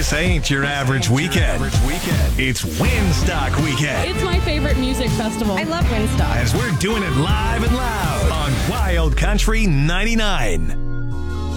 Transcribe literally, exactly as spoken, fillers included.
This ain't your average weekend. It's Winstock Weekend. It's my favorite music festival. I love Winstock. As we're doing it live and loud on Wild Country ninety-nine.